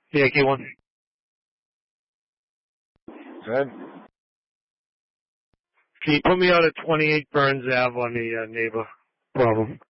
Yankee 1. Good. Can you put me out at 28 Burns Ave on the neighbor problem?